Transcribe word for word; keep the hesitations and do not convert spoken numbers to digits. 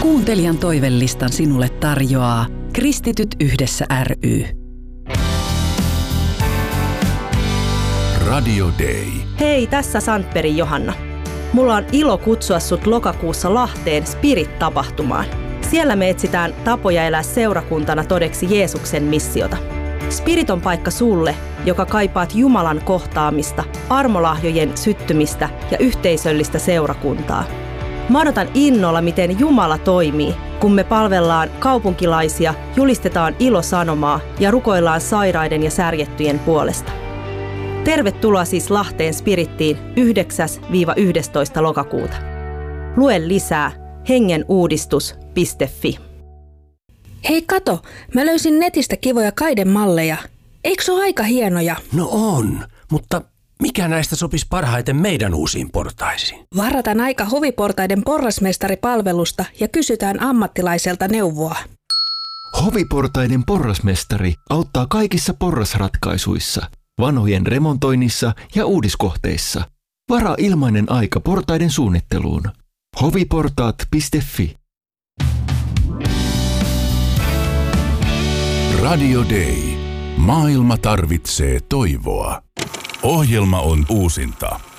Kuuntelijan toivelistan sinulle tarjoaa Kristityt yhdessä ry. Radio Day. Hei, tässä Sandbergin Johanna. Mulla on ilo kutsua sut lokakuussa Lahteen Spirit-tapahtumaan. Siellä me etsitään tapoja elää seurakuntana todeksi Jeesuksen missiota. Spirit on paikka sulle, joka kaipaat Jumalan kohtaamista, armolahjojen syttymistä ja yhteisöllistä seurakuntaa. Mä odotan innolla, miten Jumala toimii, kun me palvellaan kaupunkilaisia, julistetaan ilosanomaa ja rukoillaan sairaiden ja särjettyjen puolesta. Tervetuloa siis Lahteen Spirittiin yhdeksäs yhdestoista lokakuuta. Lue lisää hengenuudistus piste fi. Hei kato, mä löysin netistä kivoja kaidemalleja. Eikö se ole aika hienoja? No on, mutta mikä näistä sopisi parhaiten meidän uusiin portaisiin? Varataan aika Hoviportaiden porrasmestaripalvelusta ja kysytään ammattilaiselta neuvoa. Hoviportaiden porrasmestari auttaa kaikissa porrasratkaisuissa, vanhojen remontoinnissa ja uudiskohteissa. Varaa ilmainen aika portaiden suunnitteluun. hoviportaat piste fi. Radio Day. Maailma tarvitsee toivoa. Ohjelma on uusinta.